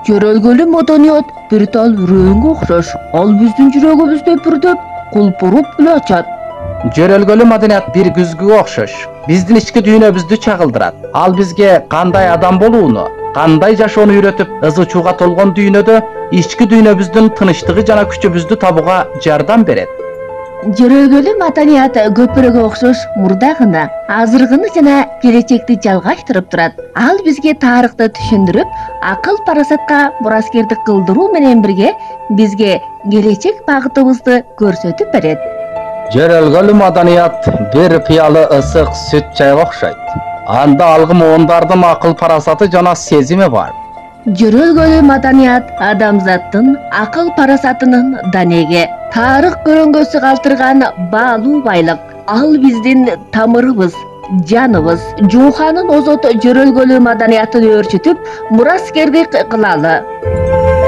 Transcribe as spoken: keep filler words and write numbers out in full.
Жөрөлгөлүү маданият бир тал үрөөнгө окшош. Ал биздин жүрөгүбүздө бүрдөп, кулпуруп эле ачат. Жөрөлгөлүү маданият бир күзгүгө окшош. Биздин ички дүйнөбүздү чагылдырат. Ал бизге кандай адам болууну, кандай жашоону үйрөтүп, ызы-чууга толгон дүйнөдө ички дүйнөбүздүн тынычтыгы жана күчүбүздү табууга жардам берет. Жөрөлгөлүү маданият көпүрөгө окшош мурда гана, азыркыны жана келечекти жалгаштырып турат. Ал бизге тарыхты түшүндүрүп, акыл парасатка мураскердик кылдыруу менен бирге бизге келечек багытыбызды көрсөтүп берет. Жөрөлгөлүү маданият бир пыялы ысык сүт чайга окшойт. Анда алгы муундардын акыл парасаты жана сезими бар. Жөрөлгөлүү маданият адамзаттын акыл парасатынын данеге, тарых көрөңгөсү калтырган баалуу байлык. Ал биздин тамырыбыз, жаныбыз. Жууханын озот жөрөлгөлүү маданиятын өөрчүтүп, мураскердик кылалы.